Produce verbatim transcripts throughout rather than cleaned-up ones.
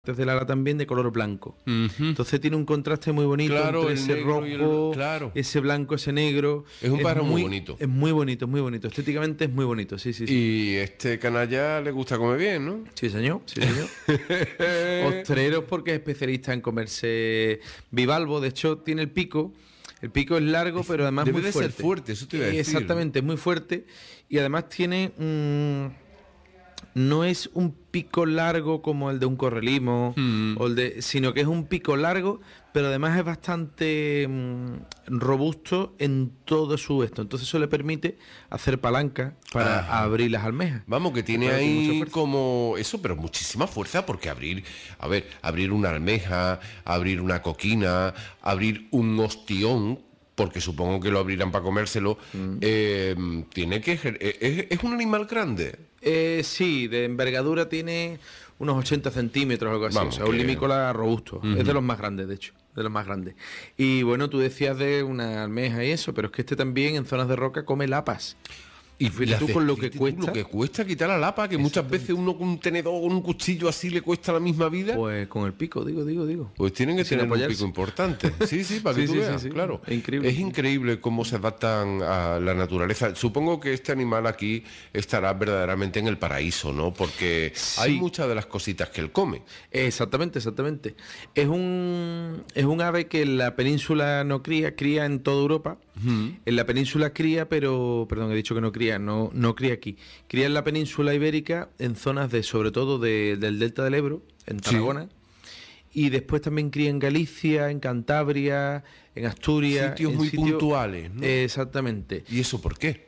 del ala también de color blanco. Uh-huh. Entonces tiene un contraste muy bonito, claro, entre ese rojo, el, claro. ese blanco, ese negro. Es un pájaro muy, muy bonito. Es muy bonito, es muy bonito. Estéticamente es muy bonito, sí, sí, sí. Y este canalla le gusta comer bien, ¿no? Sí, señor, sí, señor. Ostreros porque es especialista en comerse bivalvo. De hecho, tiene el pico. El pico es largo, pero además Debe muy de fuerte. ser fuerte, eso te iba a decir. Exactamente, es muy fuerte. Y además tiene... Mmm, no es un pico largo como el de un correlimo, mm. o el de, sino que es un pico largo, pero además es bastante mmm, robusto en todo su esto. Entonces eso le permite hacer palanca para Ajá. abrir las almejas. Vamos, que tiene Entonces, ahí tiene como eso, pero muchísima fuerza, porque abrir, a ver, abrir una almeja, abrir una coquina, abrir un ostión, porque supongo que lo abrirán para comérselo, mm. eh, tiene que es, es un animal grande. Eh, sí, de envergadura tiene unos ochenta centímetros o algo así. Vamos, o sea, que... un limícola robusto. Uh-huh. Es de los más grandes, de hecho. De los más grandes. Y bueno, tú decías de una almeja y eso, pero es que este también en zonas de roca come lapas. Y fíjate tú con lo que cuesta. Lo que cuesta quitar la lapa, que muchas veces uno con un tenedor o un cuchillo así le cuesta la misma vida. Pues con el pico, digo, digo, digo. Pues tienen que Sin tener apoyarse. Un pico importante. Sí, sí, para que sí, tú sí, veas, sí, sí. Claro. Es increíble. Es increíble cómo se adaptan a la naturaleza. Supongo que este animal aquí estará verdaderamente en el paraíso, ¿no? Porque sí. hay muchas de las cositas que él come. Exactamente, exactamente. Es un es un ave que en la península no cría, cría en toda Europa. Uh-huh. En la península cría, pero, perdón, he dicho que no cría, no, no cría aquí. Cría en la península ibérica, en zonas de, sobre todo, de, del delta del Ebro, en Tarragona. Sí. Y después también cría en Galicia, en Cantabria, en Asturias. Sitios en muy sitios, puntuales, ¿no? Exactamente. ¿Y eso por qué?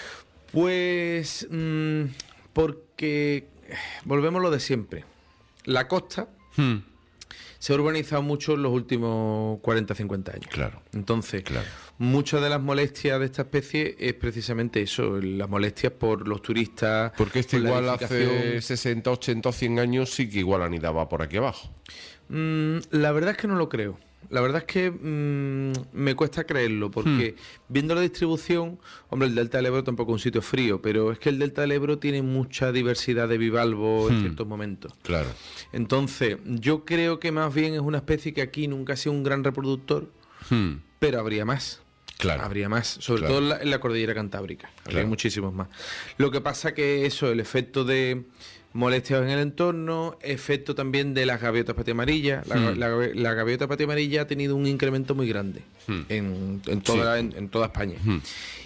Pues mmm, porque, volvemos a lo de siempre. La costa... Hmm. se ha urbanizado mucho en los últimos cuarenta a cincuenta años. Claro. Entonces, claro. muchas de las molestias de esta especie es precisamente eso, las molestias por los turistas. Porque este igual hace sesenta, ochenta o cien años sí que igual anidaba por aquí abajo. Mm, la verdad es que no lo creo. La verdad es que mmm, me cuesta creerlo, porque hmm. viendo la distribución, hombre, el Delta del Ebro tampoco es un sitio frío, pero es que el Delta del Ebro tiene mucha diversidad de bivalvos hmm. en ciertos momentos. Claro. Entonces, yo creo que más bien es una especie que aquí nunca ha sido un gran reproductor, hmm. pero habría más. Claro. Habría más, sobre claro. todo en la, en la cordillera cantábrica. Habría claro. muchísimos más. Lo que pasa que eso, el efecto de molestias en el entorno, efecto también de las gaviotas patiamarillas. La, hmm. la, la gaviota patiamarilla ha tenido un incremento muy grande hmm. en, en, toda, sí. en, en toda España. Hmm.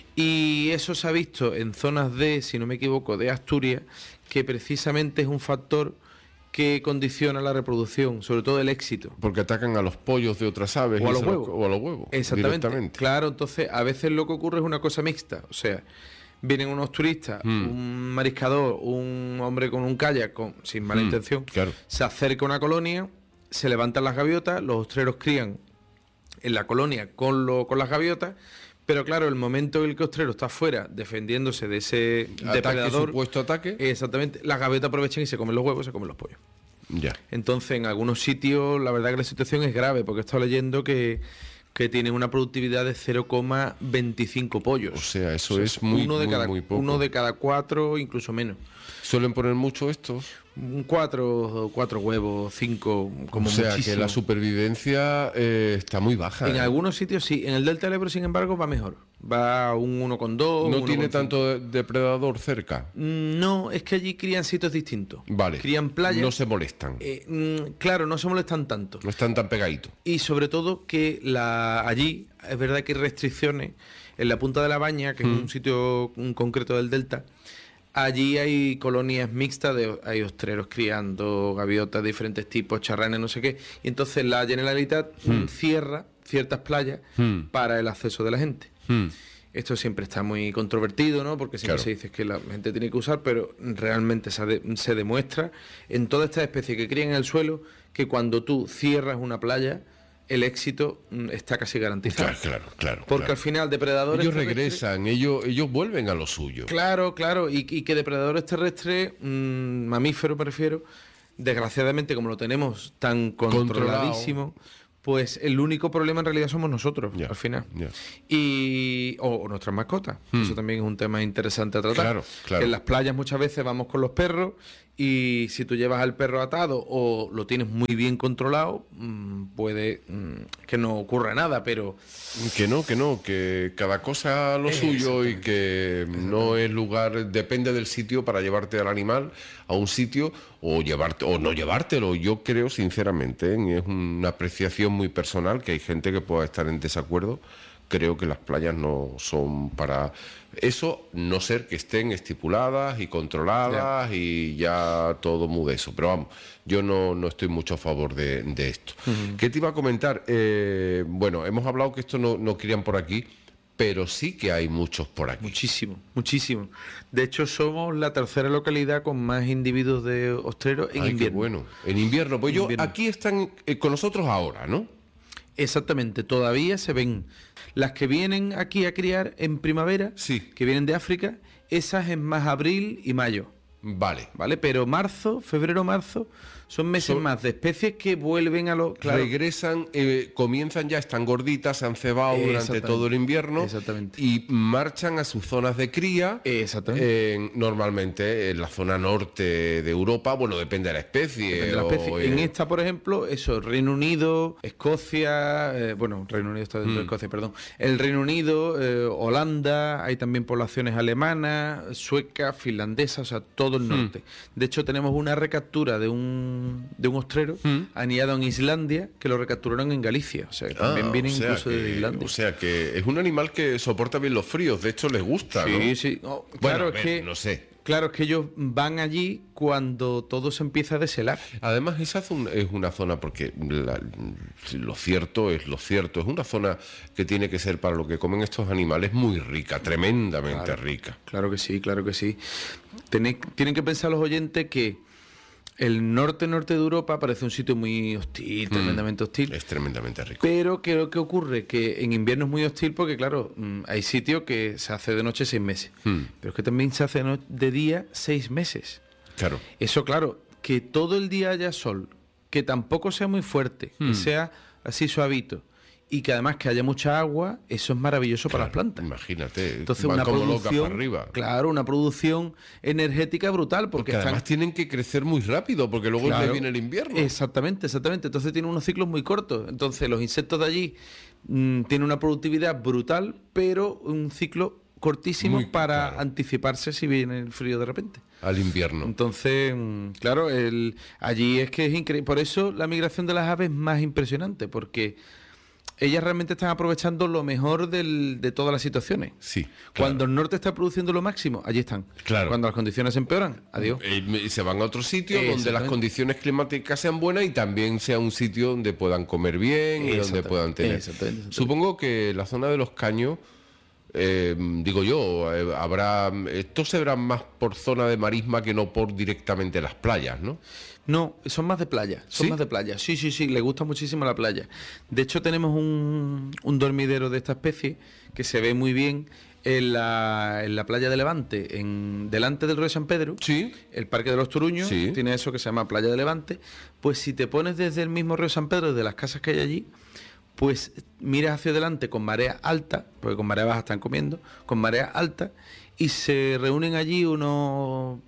Y eso se ha visto en zonas de, si no me equivoco, de Asturias, que precisamente es un factor que condiciona la reproducción, sobre todo el éxito. Porque atacan a los pollos de otras aves o a los huevos. Los, o a los huevos. Exactamente. Claro, entonces a veces lo que ocurre es una cosa mixta. O sea, vienen unos turistas, mm. un mariscador, un hombre con un kayak, con, sin mala mm, intención, claro. se acerca a una colonia, se levantan las gaviotas, los ostreros crían en la colonia con, lo, con las gaviotas, pero claro, el momento en el que el ostrero está fuera defendiéndose de ese ataque, depredador, supuesto ataque, exactamente, las gaviotas aprovechan y se comen los huevos, se comen los pollos. Ya. Entonces, en algunos sitios, la verdad que la situación es grave, porque he estado leyendo que que tienen una productividad de cero coma veinticinco pollos. O sea, eso o sea, es muy, uno de muy, cada, muy poco. Uno de cada cuatro, incluso menos. ¿Suelen poner mucho estos? Cuatro, cuatro huevos, cinco, como O sea, muchísimo. que la supervivencia eh, está muy baja. En ¿eh? algunos sitios sí. En el Delta del Ebro, sin embargo, va mejor. Va un uno coma dos. ¿No tiene tanto depredador cerca? No, es que allí crían sitios distintos. Vale. Crían playas. No se molestan. Eh, claro, no se molestan tanto. No están tan pegaditos. Y sobre todo que la allí, es verdad que hay restricciones. En la punta de la Baña, que mm. es un sitio un concreto del Delta, allí hay colonias mixtas, de, hay ostreros criando, gaviotas de diferentes tipos, charranes, no sé qué. Y entonces la Generalitat mm. cierra ciertas playas mm. para el acceso de la gente. Mm. Esto siempre está muy controvertido, ¿no? Porque siempre claro. se dice que la gente tiene que usar, pero realmente se, de, se demuestra en todas estas especies que crían en el suelo que cuando tú cierras una playa, el éxito está casi garantizado. Claro, claro, claro. Porque claro. al final depredadores ellos regresan, ellos ellos vuelven a lo suyo. Claro, claro, y, y que depredadores terrestres, mmm, mamíferos me refiero, desgraciadamente como lo tenemos tan controladísimo, Controlado. Pues el único problema en realidad somos nosotros, yeah, al final. Yeah. Y o, o nuestras mascotas. Hmm. Eso también es un tema interesante a tratar. Claro, claro. Que en las playas muchas veces vamos con los perros Y si tú llevas al perro atado o lo tienes muy bien controlado, puede que no ocurra nada, pero... Que no, que no, que cada cosa a lo suyo y que no es lugar, depende del sitio para llevarte al animal a un sitio o llevarte o no llevártelo. Yo creo sinceramente, ¿eh? Es una apreciación muy personal, que hay gente que pueda estar en desacuerdo. Creo que las playas no son para eso, no ser que estén estipuladas y controladas, yeah. y ya todo muy de eso. Pero vamos, yo no, no estoy mucho a favor de, de esto. Uh-huh. ¿Qué te iba a comentar? Eh, bueno, hemos hablado que esto no, no crían por aquí, pero sí que hay muchos por aquí. Muchísimo, muchísimo. De hecho, somos la tercera localidad con más individuos de ostreros en Ay, invierno. Qué bueno, en invierno. Pues en yo, invierno. Aquí están eh, con nosotros ahora, ¿no? Exactamente, todavía se ven. Las que vienen aquí a criar en primavera, sí. que vienen de África, esas en más abril y mayo. Vale. Vale, pero marzo, febrero, marzo, son meses son... más de especies que vuelven a los... Claro. Regresan, eh, comienzan ya, están gorditas, se han cebado durante todo el invierno. Exactamente. Y marchan a sus zonas de cría. Exactamente. Eh, normalmente en la zona norte de Europa, bueno, depende de la especie. Depende de la especie. O, eh... En eh... esta, por ejemplo, eso, Reino Unido, Escocia, eh, bueno, Reino Unido está dentro mm. de Escocia, perdón. El Reino Unido, eh, Holanda, hay también poblaciones alemanas, suecas, finlandesas, o sea, todo el norte. Mm. De hecho, tenemos una recaptura de un de un ostrero mm. anillado en Islandia, que lo recapturaron en Galicia, o sea, que también ah, viene o sea incluso que, de Islandia. O sea que es un animal que soporta bien los fríos, de hecho les gusta, sí, ¿no? Sí, sí. Oh, bueno, claro, a ver, es que no sé. Claro, es que ellos van allí cuando todo se empieza a deshelar. Además, esa es una zona, porque la, lo cierto es lo cierto, es una zona que tiene que ser para lo que comen estos animales muy rica, tremendamente claro, rica. Claro que sí, claro que sí. Tenéis, tienen que pensar los oyentes que el norte-norte de Europa parece un sitio muy hostil, mm, tremendamente hostil. Es tremendamente rico. Pero ¿qué es lo que ocurre? Que en invierno es muy hostil porque, claro, hay sitios que se hace de noche seis meses. Mm. Pero es que también se hace de día seis meses. Claro. Eso, claro, que todo el día haya sol, que tampoco sea muy fuerte, mm. que sea así suavito, y que además que haya mucha agua, eso es maravilloso, claro, para las plantas. Imagínate, entonces van una como producción, locas para arriba. Claro, una producción energética brutal. Porque, porque además están... tienen que crecer muy rápido, porque luego claro, viene el invierno. Exactamente, exactamente. Entonces tienen unos ciclos muy cortos. Entonces los insectos de allí mmm, tienen una productividad brutal, pero un ciclo cortísimo muy, para claro. anticiparse si viene el frío de repente. Al invierno. Entonces, claro, el, allí es que es increíble. Por eso la migración de las aves es más impresionante, porque ellas realmente están aprovechando lo mejor del, de todas las situaciones. Sí. Claro. Cuando el norte está produciendo lo máximo, allí están. Claro. Cuando las condiciones empeoran, adiós. Y se van a otro sitio donde las condiciones climáticas sean buenas y también sea un sitio donde puedan comer bien y donde puedan tener. Exactamente, exactamente. Supongo que la zona de los caños, eh, digo yo, eh, habrá. Esto se verá más por zona de marisma que no por directamente las playas, ¿no? No, son más de playa, son ¿Sí? más de playa. Sí, sí, sí, le gusta muchísimo la playa. De hecho, tenemos un, un dormidero de esta especie que se ve muy bien en la, en la playa de Levante, en delante del río San Pedro. Sí. El Parque de los Turuños, sí, tiene eso que se llama Playa de Levante. Pues si te pones desde el mismo río San Pedro, desde las casas que hay allí, pues miras hacia adelante con marea alta, porque con marea baja están comiendo, con marea alta, y se reúnen allí unos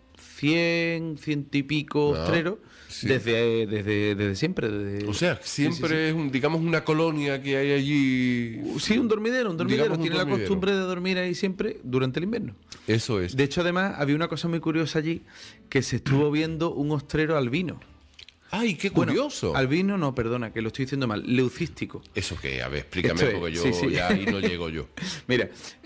cien, ciento y pico no, ostreros, sí, desde, desde, desde siempre. Desde... O sea, siempre sí, sí, sí. es, un, digamos, una colonia que hay allí. Sí, un dormidero, un dormidero. Un Tiene dormidero. la costumbre de dormir ahí siempre durante el invierno. Eso es. De hecho, además, había una cosa muy curiosa allí, que se estuvo viendo un ostrero albino. ¡Ay, qué curioso! Bueno, albino no, perdona, que lo estoy diciendo mal, leucístico. ¿Eso qué? A ver, explícame, Esto porque es, yo sí, sí. ya ahí no llego yo. Mira,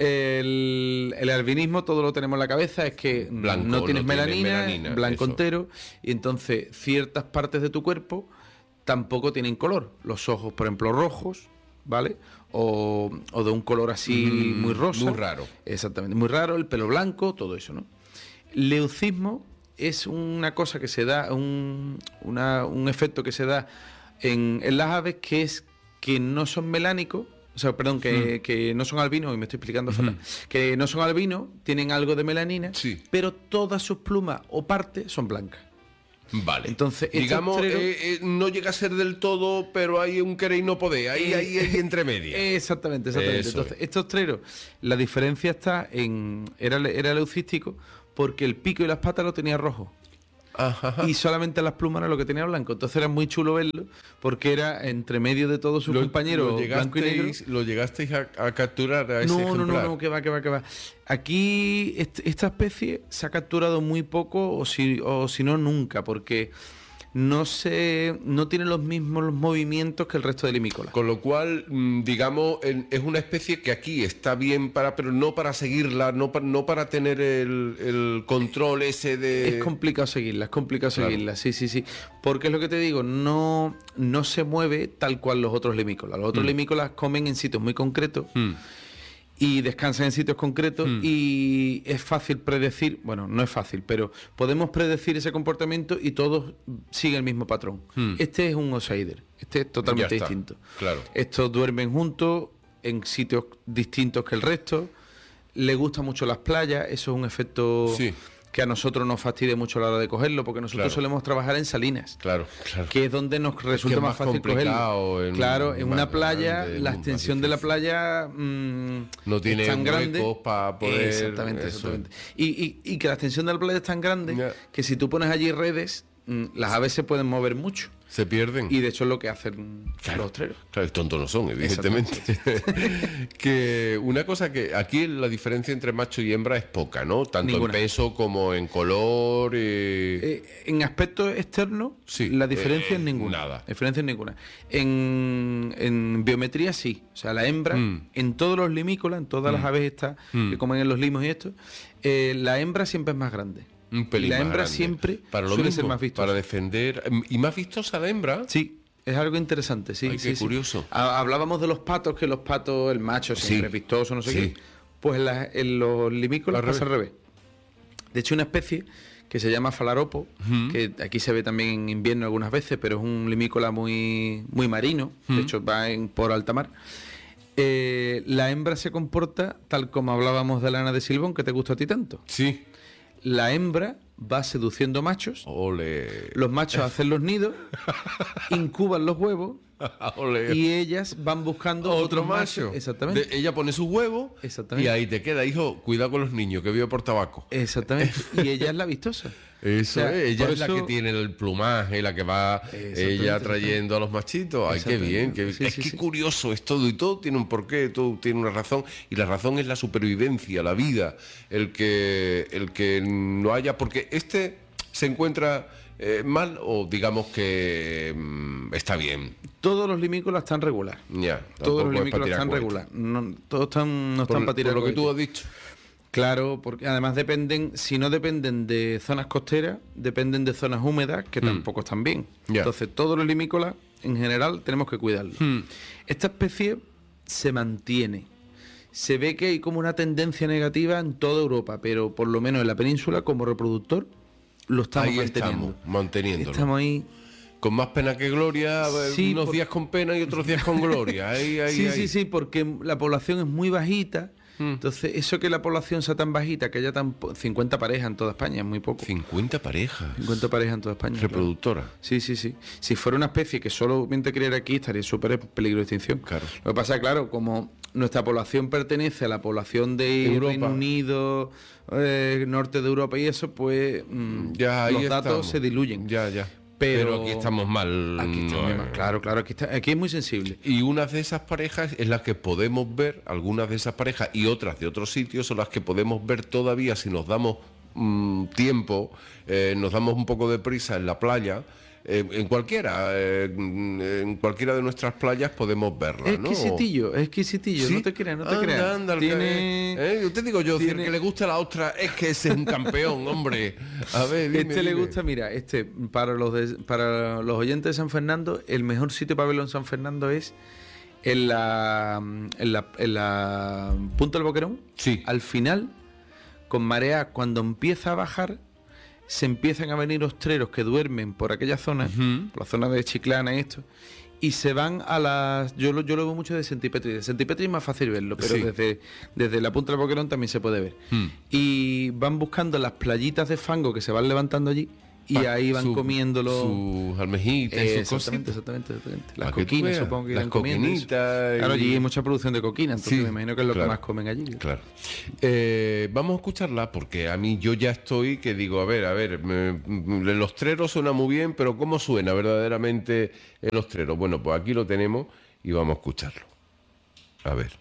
el, el albinismo, todo lo tenemos en la cabeza, es que blanco, no tienes no melanina, melanina, blanco eso. entero, y entonces ciertas partes de tu cuerpo tampoco tienen color. Los ojos, por ejemplo, rojos, ¿vale? O, o de un color así mm, muy rosa. Muy raro. Exactamente, muy raro, el pelo blanco, todo eso, ¿no? Leucismo es una cosa que se da, un, una, un efecto que se da en, en las aves, que es que no son melánicos, o sea, perdón, que, mm. que no son albinos, y me estoy explicando fatal, mm. que no son albinos, tienen algo de melanina, sí, pero todas sus plumas o partes son blancas. Vale. Entonces, digamos, ostrero... eh, eh, no llega a ser del todo, pero hay un querer y no poder, ahí eh, hay, hay entre medias. Exactamente, exactamente. Eso Entonces, es. este ostrero, la diferencia está en, era, era leucístico, porque el pico y las patas lo tenía rojo. Ajá. y solamente las plumas era lo que tenía blanco. Entonces era muy chulo verlo porque era entre medio de todos sus Lo- compañeros lo blanco y negro. llegasteis- ¿Lo llegasteis a, a capturar a ese No, no, no, ejemplar? no, que va, que va, que va. Aquí est- esta especie se ha capturado muy poco o si, o si no nunca, porque no se, no tiene los mismos movimientos que el resto de limícolas. Con lo cual, mm, digamos, en- es una especie que aquí está bien para, pero no para seguirla, no, pa- no para tener el, el control ese de... Es complicado seguirla, es complicado Claro. seguirla, sí, sí, sí. Porque es lo que te digo, no, no se mueve tal cual los otros limícolas. Los otros Mm. limícolas comen en sitios muy concretos Mm. y descansan en sitios concretos Mm. y es fácil predecir, bueno, no es fácil, pero podemos predecir ese comportamiento y todos siguen el mismo patrón. Mm. Este es un outsider, este es totalmente Ya está, distinto. claro. Estos duermen juntos en sitios distintos que el resto, le gustan mucho las playas, eso es un efecto Sí. que a nosotros nos fastidia mucho a la hora de cogerlo, porque nosotros Claro. solemos trabajar en salinas. Claro, claro. Que es donde nos resulta es más, más fácil complicado cogerlo. en- Claro, en más una playa, grande, la más extensión de la difícil. playa mm, No tiene es tan grande. huecos para poder- Exactamente, eso exactamente. Y, y- y que la extensión de la playa es tan grande Ya. que si tú pones allí redes, mm, las aves se pueden mover mucho. Se pierden. Y de hecho es lo que hacen Claro. los ostreros. Claro, tontos no son, evidentemente. Que una cosa que aquí la diferencia entre macho y hembra es poca, ¿no? Tanto Ninguna. en peso como en color. eh, Eh, en aspecto externo, Sí, la diferencia eh, es ninguna. nada. Diferencia es ninguna. En, en biometría sí. O sea, la hembra, Mm. en todos los limícolas, en todas las aves estas Mm. que comen en los limos y esto, eh, la hembra siempre es más grande. un pelín y la más hembra grande. siempre para lo suele mismo, ser más vistosa. para defender. ¿Y más vistosa la hembra? Sí, es algo interesante, sí. Ay, sí, qué sí. curioso. Ha- Hablábamos de los patos, que los patos, el macho siempre Sí. es vistoso, no sé Sí. qué. Pues en, la- en los limícolas Al pasa al revés. De hecho, una especie que se llama falaropo, Ujú. que aquí se ve también en invierno algunas veces, pero es un limícola muy, muy marino, de hecho va en, por alta mar. Eh, la hembra se comporta tal como hablábamos de la Ana de Silbón, que te gusta a ti tanto. Sí. La hembra va seduciendo machos, Ole. los machos hacen los nidos, incuban los huevos Ole. y ellas van buscando Otro otros macho. machos. Exactamente. De- ella pone sus huevos Exactamente. y ahí te queda, hijo, cuidado con los niños, que vivo por tabaco. Exactamente. Y ella es la vistosa. Eso O sea, es, ella por es la eso- que tiene el plumaje, la que va Exactamente, ella trayendo a los machitos. Ay, qué bien, qué bien. Sí, es sí, que sí. curioso es todo y todo tiene un porqué, todo tiene una razón y la razón es la supervivencia, la vida, el que el que no haya, porque este se encuentra eh, mal o digamos que mm, está bien. Todos los limícolas están regular. Ya, Todos tampoco los es pa' limícolas tirar están cohetes. regular. No, todos están, no Por, están para tirar por lo que tú has cohetes. dicho. Claro, porque además dependen, si no dependen de zonas costeras, dependen de zonas húmedas que tampoco están bien. Ya. Entonces, todos los limícolas, en general, tenemos que cuidarlos. Hmm. Esta especie se mantiene. Se ve que hay como una tendencia negativa en toda Europa, pero por lo menos en la península, como reproductor, lo estamos Ahí manteniendo. estamos, manteniéndolo. Estamos ahí. Con más pena que gloria, Sí, unos por- días con pena y otros días con gloria. Ahí, ahí, sí, ahí. sí, sí, porque la población es muy bajita. Mm. Entonces, eso que la población sea tan bajita, que haya tan po- cincuenta parejas en toda España, es muy poco. cincuenta parejas. cincuenta parejas en toda España. claro. Reproductora. Sí, sí, sí. Si fuera una especie que solamente criara aquí, estaría súper en peligro de extinción. Claro. Lo que pasa, claro, como nuestra población pertenece a la población de Europa. Reino Unido, eh, norte de Europa y eso, pues mm, Ya, ahí los datos estamos. se diluyen. Ya, ya. Pero- Pero, aquí estamos mal. Aquí está no, muy eh. mal. Claro, claro, aquí, está, aquí es muy sensible. Y unas de esas parejas es las que podemos ver, algunas de esas parejas y otras de otros sitios son las que podemos ver todavía si nos damos mm, tiempo, eh, nos damos un poco de prisa en la playa. Eh, en cualquiera, eh, en cualquiera de nuestras playas podemos verlas, Es ¿no? exquisitillo, es exquisitillo, ¿Sí? no te creas, no te Anda, creas. anda, el Tiene... que- eh, yo te digo yo, si el tiene- que le gusta la ostra es que ese es un campeón, hombre. A ver, dime, Este le dime. gusta, mira, este para los de- para los oyentes de San Fernando, el mejor sitio para verlo en San Fernando es en la en la, en la Punta del Boquerón. Sí. Al final, con marea, cuando empieza a bajar, se empiezan a venir ostreros que duermen por aquella zona, Ujú. por la zona de Chiclana y esto, y se van a las... Yo lo, yo lo veo mucho de Sentipetri. De Sentipetri es más fácil verlo, pero Sí. desde, desde la Punta del Boquerón también se puede ver. Hmm. Y van buscando las playitas de fango que se van levantando allí y ahí van su, comiéndolo. Sus almejitas, Eh, sus exactamente, cositas. exactamente, exactamente. Las Para que tú coquinas, veas, supongo que las irán comiendo eso. coquinitas y- Claro, allí hay mucha producción de coquina, entonces Sí, me imagino que es lo claro. que más comen allí. Claro. Eh, vamos a escucharla porque a mí yo ya estoy que digo, a ver, a ver, me- me- el ostrero suena muy bien, pero ¿cómo suena verdaderamente el ostrero? Bueno, pues aquí lo tenemos y vamos a escucharlo. A ver.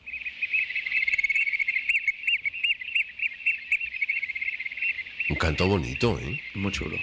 Un canto bonito, ¿eh? Muy chulo.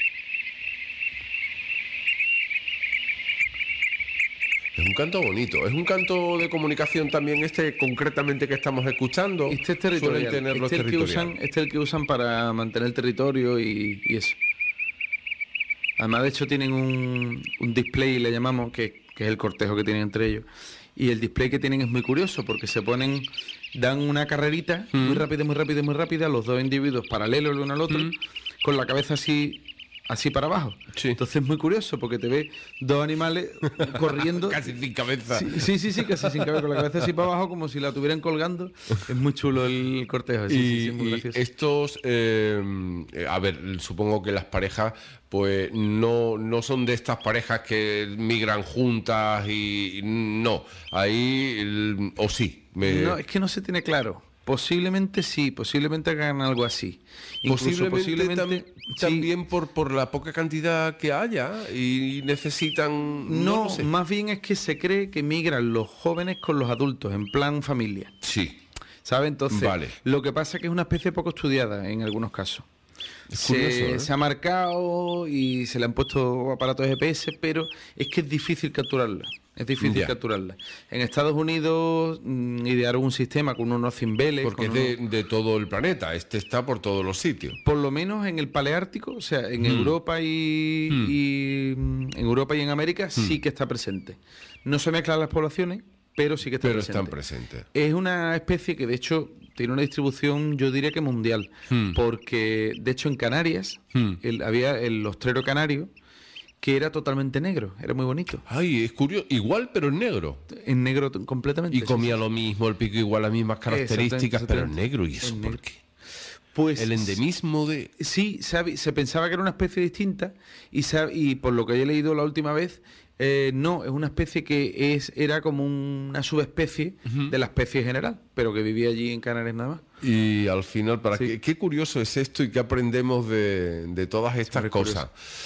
Es un canto bonito. Es un canto de comunicación también este concretamente que estamos escuchando. Este es territorial. Suelen tenerlo Este es el que territorial. usan, este es el que usan para mantener el territorio y, y eso. Además, de hecho, tienen un, un display, le llamamos, que, que es el cortejo que tienen entre ellos. Y el display que tienen es muy curioso porque se ponen, dan una carrerita Mm. muy rápida, muy rápida, muy rápida, los dos individuos paralelos el uno al otro, Mm. con la cabeza así, así para abajo. Sí. Entonces es muy curioso porque te ves dos animales corriendo. Casi sin cabeza. Sí, sí, sí, sí, casi sin cabeza, con la cabeza así para abajo, como si la tuvieran colgando. Es muy chulo el cortejo. Sí, y sí, sí, es muy y gracioso. estos, eh, a ver, supongo que las parejas, pues no, no son de estas parejas que migran juntas y no, ahí, el- o sí. me- No, es que no se tiene claro. Posiblemente sí, posiblemente hagan algo así. Incluso posiblemente, tam- sí. también por, por la poca cantidad que haya y necesitan... No, No, lo sé. más bien es que se cree que migran los jóvenes con los adultos, en plan familia. Sí, ¿Sabe? Entonces, Vale. lo que pasa es que es una especie poco estudiada en algunos casos. Es Se, curioso, ¿eh? se ha marcado y se le han puesto aparatos G P S, pero es que es difícil capturarla. Es difícil Ya. capturarla. En Estados Unidos mm, idearon un sistema con unos cimbeles. porque es con de, unos- de todo el planeta, este está por todos los sitios. Por lo menos en el paleártico, o sea, en Mm. Europa y, Mm. y, mm, en Europa y en América sí que está presente. No se mezclan las poblaciones, pero sí que está Pero presente. están presentes. Es una especie que de hecho tiene una distribución, yo diría que mundial, Hmm. porque de hecho en Canarias Hmm. el- había el ostrero canario que era totalmente negro, era muy bonito, Ay, es curioso, igual pero en negro. en negro t- completamente. Y sí, comía sí. lo mismo, el pico igual, las mismas características, Exactamente, pero en exactamente. negro. ¿Y eso En por negro. qué? Pues El endemismo de... sí, se, hab- se pensaba que era una especie distinta y, se ha- y por lo que he leído la última vez, eh, no, es una especie que es era como una subespecie de la especie general, pero que vivía allí en Canarias nada más. Y al final, para Sí. qué, qué curioso es esto y qué aprendemos de, de todas estas Súper cosas.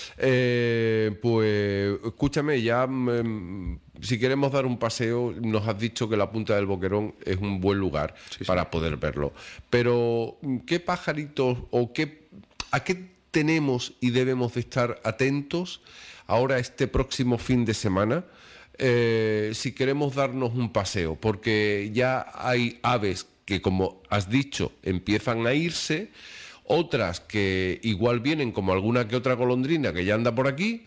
Eh, pues escúchame, ya mm, si queremos dar un paseo, nos has dicho que la Punta del Boquerón es un buen lugar Sí, para poder verlo. Pero ¿qué pajaritos o qué a qué tenemos y debemos de estar atentos ahora este próximo fin de semana? Eh, si queremos darnos un paseo, porque ya hay aves que, como has dicho, empiezan a irse, otras que igual vienen como alguna que otra golondrina que ya anda por aquí,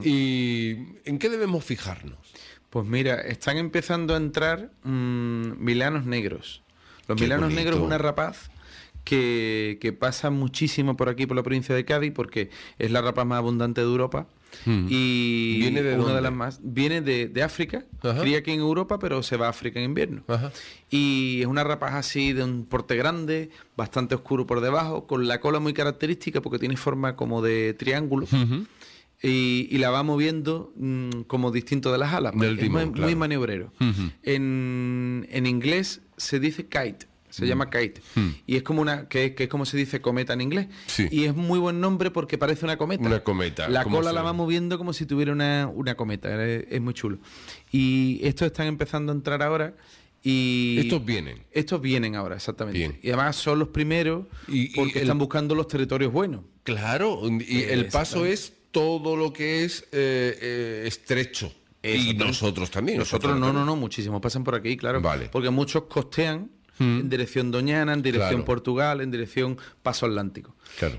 y ¿en qué debemos fijarnos? Pues mira, están empezando a entrar mm, milanos negros. Los Qué milanos bonito. negros es una rapaz que, que pasa muchísimo por aquí, por la provincia de Cádiz, porque es la rapaz más abundante de Europa. Hmm. Y ¿Viene de una dónde? de las más viene de, de África, Ajá. cría aquí en Europa, pero se va a África en invierno. Ajá. Y es una rapaz así de un porte grande, bastante oscuro por debajo, con la cola muy característica porque tiene forma como de triángulo. Ujú. Y, y la va moviendo mm, como distinto de las alas. Del es timón, muy, claro. muy maniobrero. Ujú. en, en inglés se dice kite, se llama kite. Mm. Y es como una que, que es como se dice cometa en inglés. Sí. Y es muy buen nombre porque parece una cometa. Una cometa, La como cola se- la va moviendo como si tuviera una, una cometa. Es, es muy chulo. Y estos están empezando a entrar ahora. Y Estos vienen. Estos vienen ahora, exactamente. Bien. Y además son los primeros Y- y porque el- están buscando los territorios buenos. Claro, y Eh, el paso exactamente. es todo lo que es eh, eh, estrecho. Y Exactamente. nosotros también. Nosotros no, no, no, muchísimos pasan por aquí, claro. Vale. Porque muchos costean Mm. en dirección Doñana, en dirección Claro. Portugal, en dirección Paso Atlántico. Claro.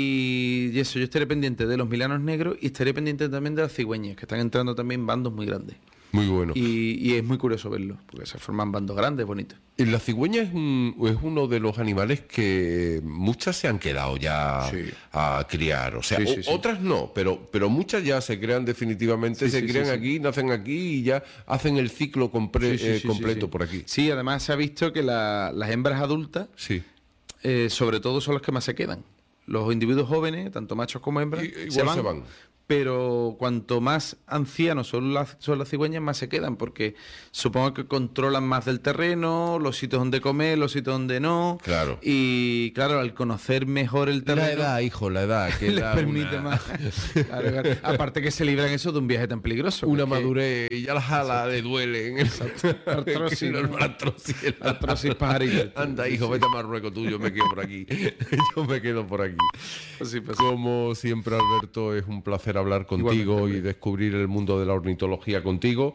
Y, y eso, yo estaré pendiente de los milanos negros y estaré pendiente también de las cigüeñas, que están entrando también bandos muy grandes. Muy bueno. Y, y es muy curioso verlo, porque se forman bandos grandes, bonitos. Y la cigüeña es, un- es uno de los animales que muchas se han quedado ya Sí. a criar. O sea, Sí, sí, o- sí. otras no, pero, pero muchas ya se crean definitivamente, Sí, se sí, sí, crean sí. aquí, nacen aquí y ya hacen el ciclo compre- Sí, sí, eh, sí, sí, completo sí. por aquí. Sí, además se ha visto que la- las hembras adultas, Sí. eh, sobre todo, son las que más se quedan. los individuos jóvenes, tanto machos como hembras, Y- se igual van, se van. pero cuanto más ancianos son las, son las cigüeñas, más se quedan, porque supongo que controlan más del terreno, los sitios donde comer, los sitios donde no. Claro. Y claro, al conocer mejor el terreno, La edad, hijo, la edad. Que les da permite una, más. Claro, claro. Aparte que se libran eso de un viaje tan peligroso. Una porque- madurez y ya las alas le duelen. Artrosis, La ¿no? artrosis. Artrosis pajarito. Anda, hijo, vete a Marruecos tú, yo me quedo por aquí. Yo me quedo por aquí. Pues sí, pues sí. Como siempre, Alberto, es un placer hablar contigo Igualmente, y descubrir el mundo de la ornitología contigo.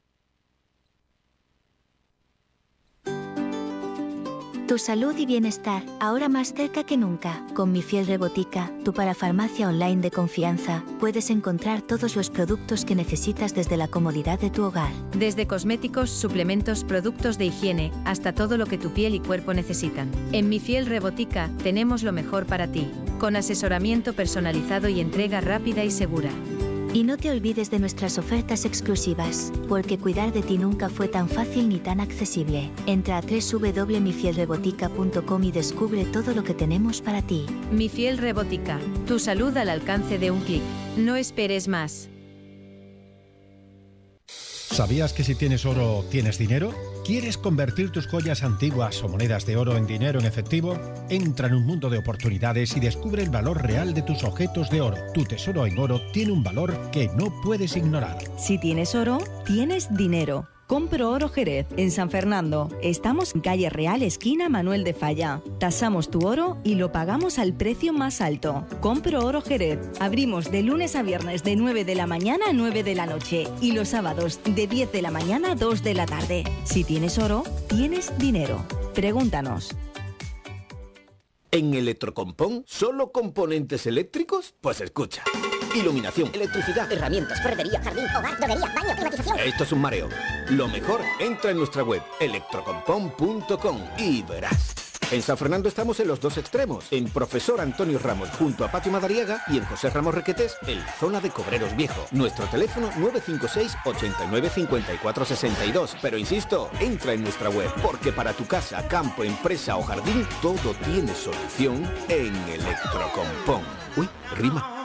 Tu salud y bienestar, ahora más cerca que nunca. Con Mi Fiel Rebotica, tu parafarmacia online de confianza, puedes encontrar todos los productos que necesitas desde la comodidad de tu hogar. Desde cosméticos, suplementos, productos de higiene, hasta todo lo que tu piel y cuerpo necesitan. En Mi Fiel Rebotica, tenemos lo mejor para ti, con asesoramiento personalizado y entrega rápida y segura. Y no te olvides de nuestras ofertas exclusivas, porque cuidar de ti nunca fue tan fácil ni tan accesible. Entra a doble u doble u doble u punto mi fiel rebotica punto com y descubre todo lo que tenemos para ti. Mi Fiel Rebotica, tu salud al alcance de un clic. No esperes más. ¿Sabías que si tienes oro, tienes dinero? ¿Quieres convertir tus joyas antiguas o monedas de oro en dinero en efectivo? Entra en un mundo de oportunidades y descubre el valor real de tus objetos de oro. Tu tesoro en oro tiene un valor que no puedes ignorar. Si tienes oro, tienes dinero. Compro Oro Jerez, en San Fernando. Estamos en calle Real, esquina Manuel de Falla. Tasamos tu oro y lo pagamos al precio más alto. Compro Oro Jerez. Abrimos de lunes a viernes de nueve de la mañana a nueve de la noche y los sábados de diez de la mañana a dos de la tarde. Si tienes oro, tienes dinero. Pregúntanos. ¿En Electrocompón solo componentes eléctricos? Pues escucha. Iluminación, electricidad, Herramientas, ferretería, jardín, hogar, droguería, baño, climatización. esto es un mareo. Lo mejor, entra en nuestra web electrocompón punto com y verás. En San Fernando estamos en los dos extremos, en Profesor Antonio Ramos junto a Patio Madariaga y en José Ramos Requetés en la zona de Cobreros Viejo. Nuestro teléfono nueve cinco seis, ocho nueve, cinco cuatro seis dos. Pero insisto, entra en nuestra web, porque para tu casa, campo, empresa o jardín, todo tiene solución en Electrocompón. Uy, rima.